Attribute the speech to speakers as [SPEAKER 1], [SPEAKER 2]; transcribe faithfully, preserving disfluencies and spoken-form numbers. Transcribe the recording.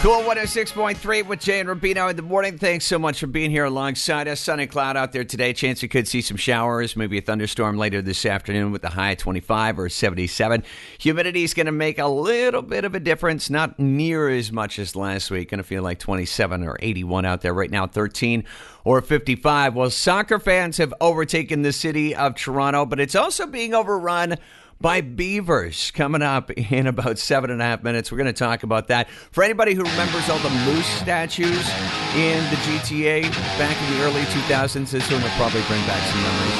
[SPEAKER 1] Cool one oh six point three with Jay and Rubino in the morning. Thanks so much for being here alongside us. Sunny cloud out there today. Chance you could see some showers, maybe a thunderstorm later this afternoon with a high of twenty-five or seventy-seven. Humidity is going to make a little bit of a difference, not near as much as last week. Going to feel like twenty-seven or eighty-one out there right now, thirteen or fifty-five. Well, soccer fans have overtaken the city of Toronto, but it's also being overrun by beavers. Coming up in about seven and a half minutes. We're going to talk about that. For anybody who remembers all the moose statues in the G T A back in the early two thousands, this one will probably bring back some memories.